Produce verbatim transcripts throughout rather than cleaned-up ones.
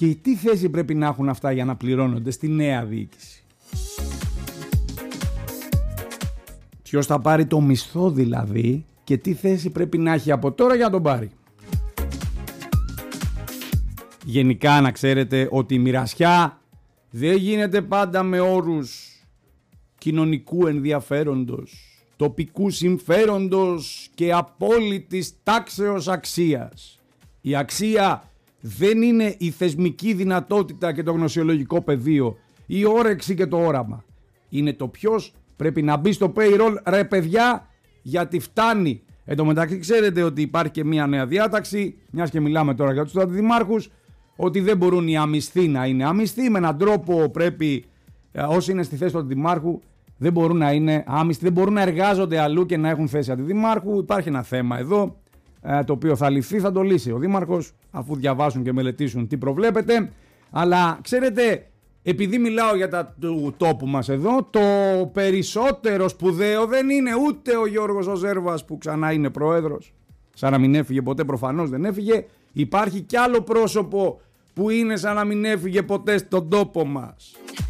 Και τι θέση πρέπει να έχουν αυτά για να πληρώνονται στη νέα διοίκηση? Ποιος θα πάρει το μισθό δηλαδή και τι θέση πρέπει να έχει από τώρα για να τον πάρει? Γενικά να ξέρετε ότι η μοιρασιά δεν γίνεται πάντα με όρους κοινωνικού ενδιαφέροντος, τοπικού συμφέροντος και απόλυτης τάξεως αξίας. Η αξία δεν είναι η θεσμική δυνατότητα και το γνωσιολογικό πεδίο, η όρεξη και το όραμα. Είναι το ποιος πρέπει να μπει στο payroll, ρε παιδιά, γιατί φτάνει. Εν τω μεταξύ ξέρετε ότι υπάρχει και μια νέα διάταξη, μιας και μιλάμε τώρα για τους αντιδημάρχους, ότι δεν μπορούν οι αμισθοί να είναι αμισθοί. Με έναν τρόπο πρέπει όσοι είναι στη θέση του αντιδημάρχου δεν μπορούν να είναι άμυστοι, δεν μπορούν να εργάζονται αλλού και να έχουν θέση αντιδημάρχου. Υπάρχει ένα θέμα εδώ το οποίο θα λυθεί, θα το λύσει ο δήμαρχος αφού διαβάσουν και μελετήσουν τι προβλέπεται. Αλλά ξέρετε, επειδή μιλάω για τα του τόπου μας εδώ, το περισσότερο σπουδαίο δεν είναι ούτε ο Γιώργος ο Ζέρβας που ξανά είναι πρόεδρος, σαν να μην έφυγε ποτέ, προφανώς δεν έφυγε. Υπάρχει κι άλλο πρόσωπο που είναι σαν να μην έφυγε ποτέ στον τόπο μας.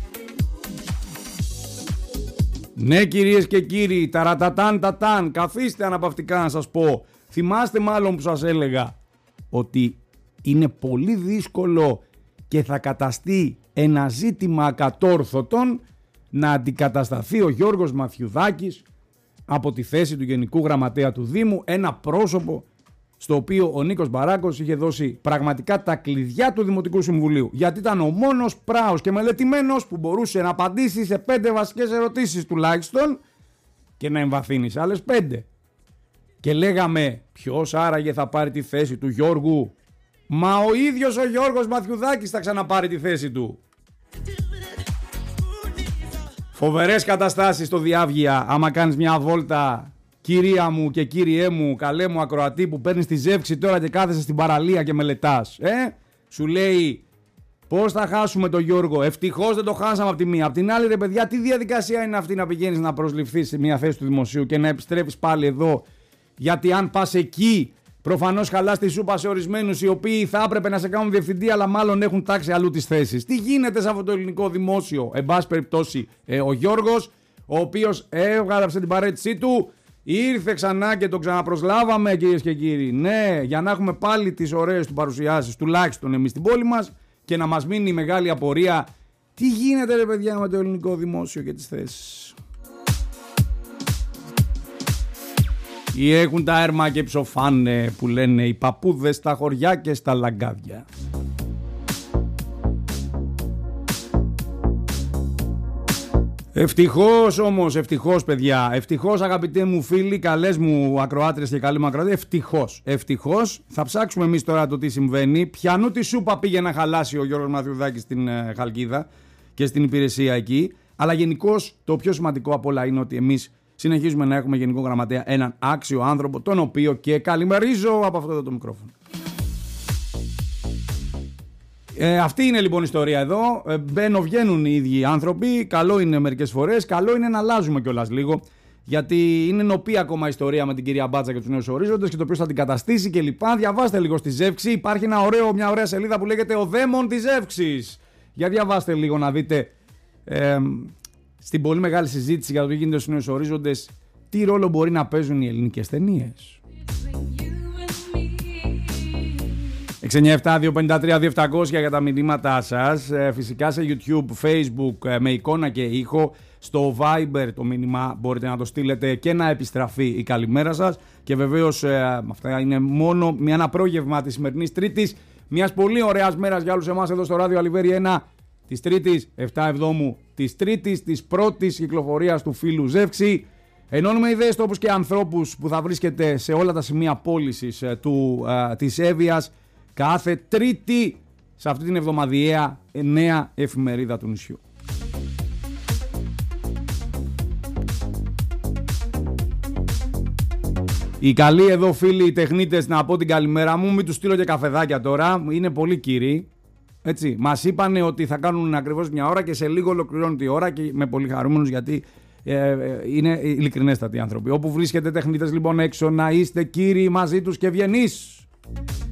Ναι κυρίες και κύριοι, ταρατατάν τατάν, καθίστε αναπαυτικά να σας πω. Θυμάστε μάλλον που σας έλεγα ότι είναι πολύ δύσκολο και θα καταστεί ένα ζήτημα ακατόρθωτον να αντικατασταθεί ο Γιώργος Μαθιουδάκης από τη θέση του Γενικού Γραμματέα του Δήμου, ένα πρόσωπο στο οποίο ο Νίκος Μπαράκος είχε δώσει πραγματικά τα κλειδιά του Δημοτικού Συμβουλίου, γιατί ήταν ο μόνος πράος και μελετημένος που μπορούσε να απαντήσει σε πέντε βασικές ερωτήσεις τουλάχιστον και να εμβαθύνει σε άλλες πέντε. Και λέγαμε ποιος άραγε θα πάρει τη θέση του Γιώργου? Μα ο ίδιος ο Γιώργος Μαθιουδάκης θα ξαναπάρει τη θέση του. Φοβερές καταστάσεις στο Διάβγεια. Άμα κάνεις μια βόλτα, κυρία μου και κύριέ μου, καλέ μου ακροατή που παίρνεις τη ζεύξη τώρα και κάθεσαι στην παραλία και μελετάς, ε? Σου λέει πώς θα χάσουμε τον Γιώργο? Ευτυχώς δεν το χάσαμε από τη μία. Απ' την άλλη, ρε παιδιά, τι διαδικασία είναι αυτή να πηγαίνεις να προσληφθείς σε μια θέση του δημοσίου και να επιστρέφεις πάλι εδώ? Γιατί αν πας εκεί, προφανώς χαλάς τη σούπα σε ορισμένους οι οποίοι θα έπρεπε να σε κάνουν διευθυντή, αλλά μάλλον έχουν τάξει αλλού τις θέσεις. Τι γίνεται σε αυτό το ελληνικό δημόσιο? Εν πάση περιπτώσει, ε, ο Γιώργος, ο οποίος έβγαλε την παρέτησή του, ήρθε ξανά και τον ξαναπροσλάβαμε, κυρίες και κύριοι. Ναι, για να έχουμε πάλι τις ωραίες του παρουσιάσεις, τουλάχιστον εμείς στην πόλη μας, και να μας μείνει η μεγάλη απορία. Τι γίνεται, ρε παιδιά, με το ελληνικό δημόσιο και τις θέσεις? Ή έχουν τα έρμα και ψοφάνε που λένε οι παππούδες στα χωριά και στα λαγκάδια. Ευτυχώς όμως, ευτυχώς παιδιά, ευτυχώς αγαπητοί μου φίλοι, καλές μου ακροάτρες και καλοί μου ακροάτες, ευτυχώς, ευτυχώς θα ψάξουμε εμείς τώρα το τι συμβαίνει. Πιανού τη σούπα πήγε να χαλάσει ο Γιώργος Μαθιουδάκης στην ε, Χαλκίδα και στην υπηρεσία εκεί, αλλά γενικώς το πιο σημαντικό απ' όλα είναι ότι εμείς συνεχίζουμε να έχουμε γενικό γραμματέα έναν άξιο άνθρωπο, τον οποίο και καλημερίζω από αυτό εδώ το μικρόφωνο. Ε, αυτή είναι λοιπόν η ιστορία εδώ. Ε, μπαίνουν, βγαίνουν οι ίδιοι άνθρωποι. Καλό είναι μερικές φορές. Καλό είναι να αλλάζουμε κιόλας λίγο. Γιατί είναι νοπή ακόμα η ιστορία με την κυρία Μπάτσα και τους νέους ορίζοντες και το ποιος θα την καταστήσει κλπ. Διαβάστε λίγο στη Ζεύξη. Υπάρχει ένα ωραίο, μια ωραία σελίδα που λέγεται Ο Δαίμον της Ζεύξης. Για διαβάστε λίγο να δείτε. Ε, στην πολύ μεγάλη συζήτηση για το τι γίνεται στους νέους ορίζοντες, τι ρόλο μπορεί να παίζουν οι ελληνικές ταινίες. έξι εννιά επτά δύο πέντε τρία δύο επτακόσια για τα μηνύματά σας. Φυσικά σε YouTube, Facebook με εικόνα και ήχο. Στο Viber το μήνυμα μπορείτε να το στείλετε και να επιστραφεί η καλημέρα σας. Και βεβαίως αυτά είναι μόνο μια ένα πρόγευμα της σημερινής Τρίτης. Μιας πολύ ωραίας μέρας για όλους εμάς εδώ στο ράδιο Αλιβέρι ένα. Της Τρίτης, επτά Εβδόμου, της Τρίτης, της πρώτης κυκλοφορίας του φίλου Ζεύξη. Ενώνουμε ιδέες, τόπους και ανθρώπους που θα βρίσκεται σε όλα τα σημεία πώλησης του, α, της Εύβοιας κάθε Τρίτη σε αυτή την εβδομαδιαία νέα εφημερίδα του νησιού. Οι καλοί εδώ φίλοι, οι τεχνίτες, να πω την καλημέρα μου, μην τους στείλω και καφεδάκια τώρα, είναι πολύ κύριοι. Έτσι, μας είπανε ότι θα κάνουν ακριβώς μια ώρα και σε λίγο ολοκληρώνουν τη ώρα και είμαι πολύ χαρούμενος γιατί ε, ε, είναι ειλικρινέστατοι άνθρωποι. Όπου βρίσκετε τεχνίτες λοιπόν έξω, να είστε κύριοι μαζί τους και ευγενείς.